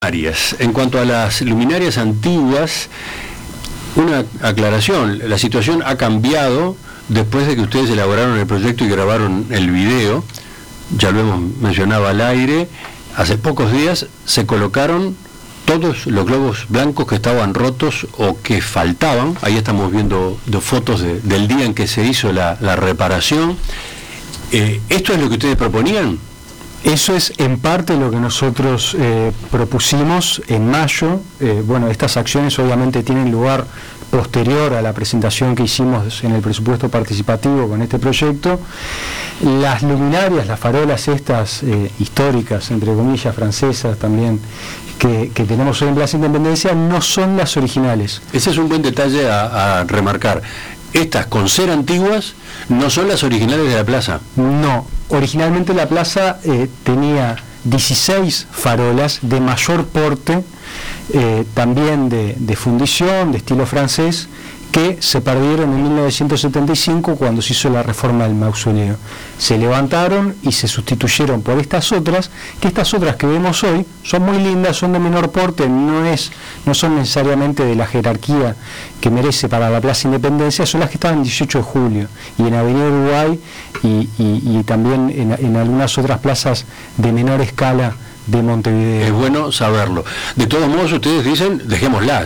luminarias. En cuanto a las luminarias antiguas, una aclaración, la situación ha cambiado después de que ustedes elaboraron el proyecto y grabaron el video, ya lo hemos mencionado al aire. Hace pocos días se colocaron todos los globos blancos que estaban rotos o que faltaban. Ahí estamos viendo fotos del día en que se hizo la reparación. ¿Esto es lo que ustedes proponían? Eso es en parte lo que nosotros propusimos en mayo. Bueno, estas acciones obviamente tienen lugar posterior a la presentación que hicimos en el presupuesto participativo con este proyecto. Las luminarias, las farolas estas históricas, entre comillas, francesas también, que tenemos hoy en Plaza Independencia, no son las originales. Ese es un buen detalle a remarcar. Estas, con ser antiguas, no son las originales de la plaza. No, originalmente la plaza tenía 16 farolas de mayor porte, también de fundición, de estilo francés, que se perdieron en 1975 cuando se hizo la reforma del mausoleo. Se levantaron y se sustituyeron por estas otras, que vemos hoy son muy lindas, son de menor porte, no son necesariamente de la jerarquía que merece para la Plaza Independencia, son las que estaban en 18 de julio y en Avenida Uruguay y también en algunas otras plazas de menor escala de Montevideo. Es bueno saberlo. De todos modos, ustedes dicen, dejémoslas,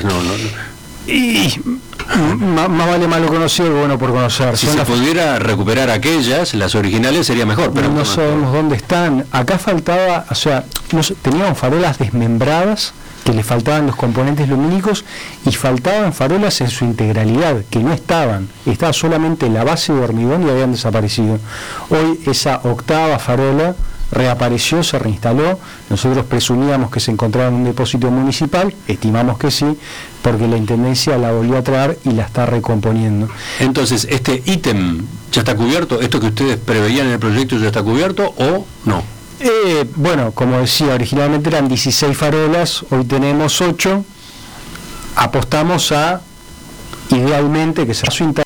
Y más vale malo conocido que bueno por conocer. Si se pudiera recuperar aquellas, las originales, sería mejor, pero no sabemos dónde están. Acá faltaba, o sea, teníamos farolas desmembradas, que le faltaban los componentes lumínicos, y faltaban farolas en su integralidad, que no estaban. Estaba solamente la base de hormigón y habían desaparecido. Hoy esa octava farola reapareció, se reinstaló. Nosotros presumíamos que se encontraba en un depósito municipal, estimamos que sí, porque la Intendencia la volvió a traer y la está recomponiendo. Entonces, ¿este ítem ya está cubierto? ¿Esto que ustedes preveían en el proyecto ya está cubierto o no? Bueno, como decía, originalmente eran 16 farolas, hoy tenemos 8. Apostamos a, idealmente, que sea su